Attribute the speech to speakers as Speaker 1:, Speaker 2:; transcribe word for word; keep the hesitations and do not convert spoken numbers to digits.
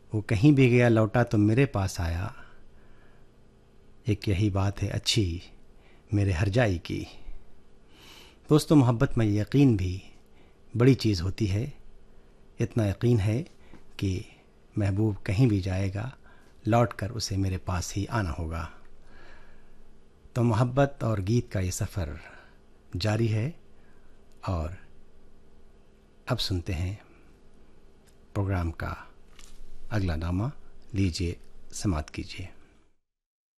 Speaker 1: वो कहीं भी गया लौटा तो मेरे पास आया, एक यही बात है अच्छी मेरे हरजाई की। दोस्तों, मोहब्बत में यकीन भी बड़ी चीज़ होती है। इतना यकीन है कि महबूब कहीं भी जाएगा लौट कर उसे मेरे पास ही आना होगा। तो मोहब्बत और गीत का ये सफ़र जारी है और अब सुनते हैं प्रोग्राम का अगला नामा। लीजिए, समाप्त कीजिए।